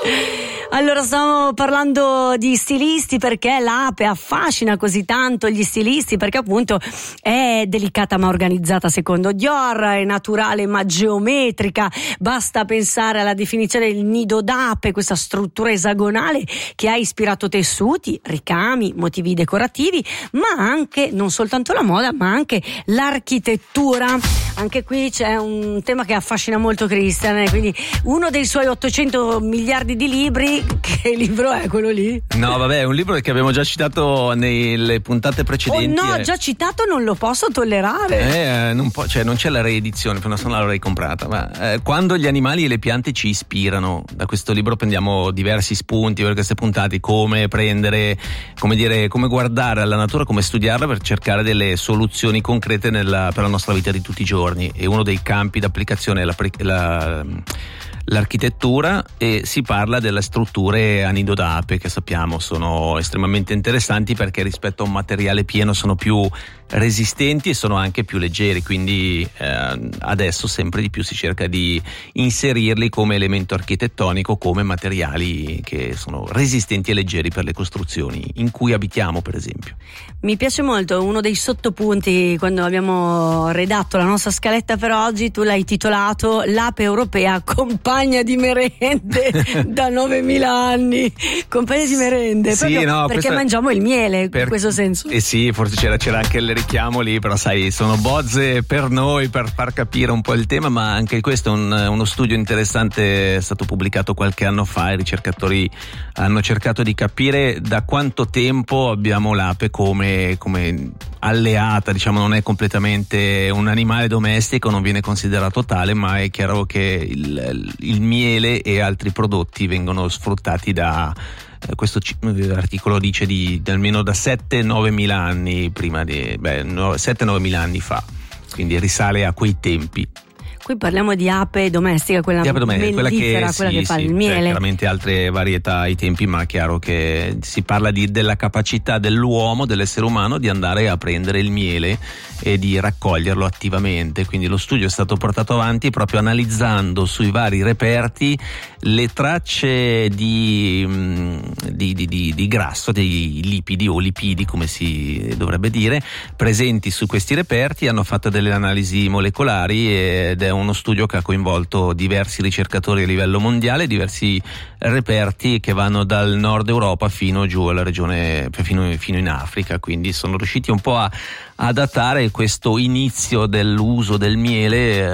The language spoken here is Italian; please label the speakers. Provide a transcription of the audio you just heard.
Speaker 1: Allora, stiamo parlando di stilisti, perché l'ape affascina così tanto gli stilisti, perché appunto è delicata ma organizzata secondo Dior, è naturale ma geometrica, basta pensare alla definizione del nido d'ape, questa struttura esagonale che ha ispirato tessuti, ricami, motivi decorativi, ma anche, non soltanto la moda, ma anche l'architettura. Anche qui c'è un tema che affascina molto Christian, quindi uno dei suoi 800 miliardi di libri. Che libro è quello lì?
Speaker 2: No, vabbè, è un libro che abbiamo già citato nelle puntate precedenti.
Speaker 1: Oh no, già citato, non lo posso tollerare.
Speaker 2: Non c'è la reedizione, per una sola l'avrei comprata. Ma quando gli animali e le piante ci ispirano, da questo libro prendiamo diversi spunti per queste puntate, come prendere, come guardare alla natura, come studiarla per cercare delle soluzioni concrete per la nostra vita di tutti i giorni. E uno dei campi d'applicazione è l'architettura, e si parla delle strutture a nido d'ape, che sappiamo sono estremamente interessanti perché rispetto a un materiale pieno sono più resistenti e sono anche più leggeri, quindi adesso sempre di più si cerca di inserirli come elemento architettonico, come materiali che sono resistenti e leggeri per le costruzioni in cui abitiamo, per esempio.
Speaker 1: Mi piace molto uno dei sottopunti quando abbiamo redatto la nostra scaletta per oggi, tu l'hai titolato L'ape europea compagna di merende da 9000 anni. Compagna di merende,
Speaker 2: sì, no,
Speaker 1: perché mangiamo il miele in questo senso.
Speaker 2: Sì, forse c'era anche il richiamo lì, però sai, sono bozze per noi, per far capire un po' il tema, ma anche questo è uno studio interessante, è stato pubblicato qualche anno fa. I ricercatori hanno cercato di capire da quanto tempo abbiamo l'ape come alleata, diciamo, non è completamente un animale domestico, non viene considerato tale, ma è chiaro che il miele e altri prodotti vengono sfruttati da questo articolo dice di almeno da 7-9 mila anni 7-9 mila anni fa, quindi risale a quei tempi.
Speaker 1: Qui parliamo di ape domestica, quella mellifera, quella che fa il miele.
Speaker 2: Chiaramente altre varietà ai tempi, ma è chiaro che si parla della capacità dell'uomo, dell'essere umano, di andare a prendere il miele e di raccoglierlo attivamente. Quindi lo studio è stato portato avanti proprio analizzando sui vari reperti le tracce di grasso, dei lipidi o lipidi, come si dovrebbe dire, presenti su questi reperti. Hanno fatto delle analisi molecolari ed è uno studio che ha coinvolto diversi ricercatori a livello mondiale, diversi reperti che vanno dal nord Europa fino giù alla regione, fino in Africa, quindi sono riusciti un po' a datare questo inizio dell'uso del miele